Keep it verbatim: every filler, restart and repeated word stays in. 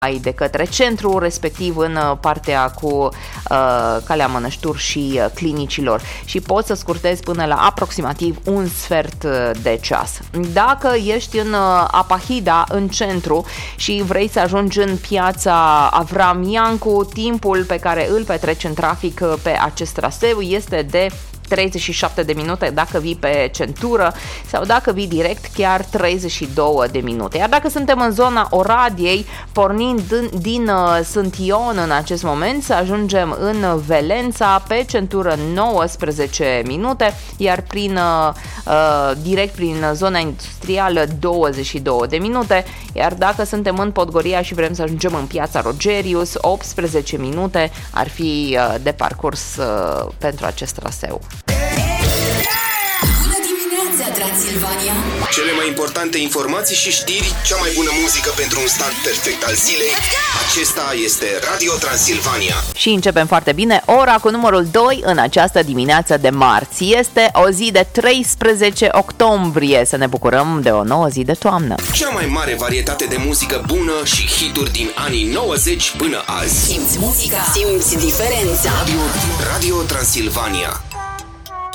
de către centru, respectiv în partea cu uh, Calea Mănăștur și uh, clinicilor, și poți să scurtezi până la aproximativ un sfert de ceas. Dacă ești în uh, Apahida, în centru, și vrei să ajungi în piața Avram Iancu, timpul pe care îl petreci în trafic pe acest traseu este de treizeci și șapte de minute dacă vii pe centură, sau dacă vii direct chiar treizeci și două de minute. Iar dacă suntem în zona Oradiei, pornind din, din uh, Sânt Ion în acest moment, să ajungem în Velența pe centură nouăsprezece minute, iar prin uh, uh, direct prin zona industrială douăzeci și două de minute, iar dacă suntem în Podgoria și vrem să ajungem în Piața Rogerius, optsprezece minute ar fi uh, de parcurs uh, pentru acest traseu. Bună dimineața, Transilvania! Cele mai importante informații și știri, cea mai bună muzică pentru un start perfect al zilei. Acesta este Radio Transilvania. Și începem foarte bine ora cu numărul doi în această dimineață de marți. Este o zi de treisprezece octombrie. Să ne bucurăm de o nouă zi de toamnă. Cea mai mare varietate de muzică bună și hituri din anii nouăzeci până azi. Simți muzica, simți diferența. Radio, Radio Transilvania.